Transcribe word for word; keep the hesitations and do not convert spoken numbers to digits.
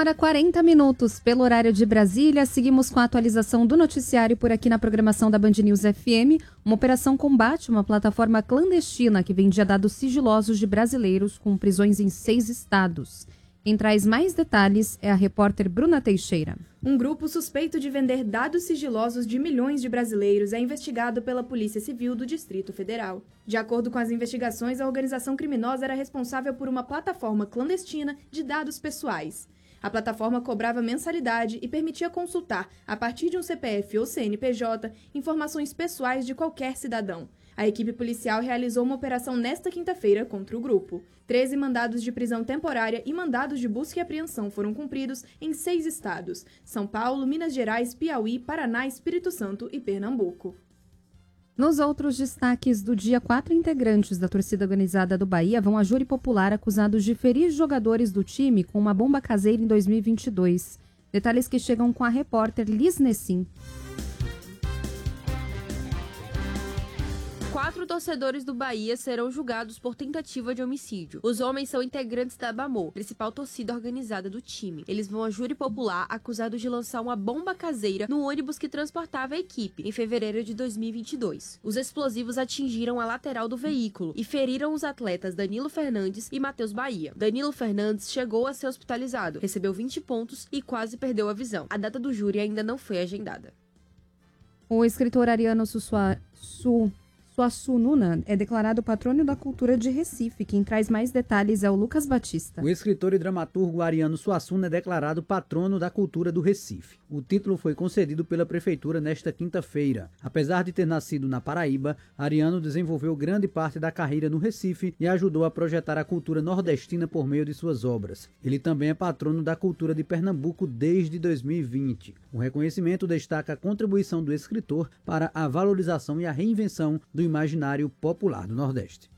hora e quarenta minutos pelo horário de Brasília. Seguimos com a atualização do noticiário por aqui na programação da Band News F M. Uma operação combate uma plataforma clandestina que vendia dados sigilosos de brasileiros com prisões em seis estados. Quem traz mais detalhes é a repórter Bruna Teixeira. Um grupo suspeito de vender dados sigilosos de milhões de brasileiros é investigado pela Polícia Civil do Distrito Federal. De acordo com as investigações, a organização criminosa era responsável por uma plataforma clandestina de dados pessoais. A plataforma cobrava mensalidade e permitia consultar, a partir de um C P F ou C N P J, informações pessoais de qualquer cidadão. A equipe policial realizou uma operação nesta quinta-feira contra o grupo. Treze mandados de prisão temporária e mandados de busca e apreensão foram cumpridos em seis estados: São Paulo, Minas Gerais, Piauí, Paraná, Espírito Santo e Pernambuco. Nos outros destaques do dia, quatro integrantes da torcida organizada do Bahia vão a júri popular acusados de ferir jogadores do time com uma bomba caseira em dois mil e vinte e dois. Detalhes que chegam com a repórter Liz Nessim. Quatro torcedores do Bahia serão julgados por tentativa de homicídio. Os homens são integrantes da Bamô, principal torcida organizada do time. Eles vão a júri popular acusados de lançar uma bomba caseira no ônibus que transportava a equipe, em fevereiro de dois mil e vinte e dois. Os explosivos atingiram a lateral do veículo e feriram os atletas Danilo Fernandes e Matheus Bahia. Danilo Fernandes chegou a ser hospitalizado, recebeu vinte pontos e quase perdeu a visão. A data do júri ainda não foi agendada. O escritor Ariano Sussua... Su... Suassuna é declarado patrono da cultura de Recife. Quem traz mais detalhes é o Lucas Batista. O escritor e dramaturgo Ariano Suassuna é declarado patrono da cultura do Recife. O título foi concedido pela prefeitura nesta quinta-feira. Apesar de ter nascido na Paraíba, Ariano desenvolveu grande parte da carreira no Recife e ajudou a projetar a cultura nordestina por meio de suas obras. Ele também é patrono da cultura de Pernambuco desde dois mil e vinte. O reconhecimento destaca a contribuição do escritor para a valorização e a reinvenção do imaginário popular do Nordeste.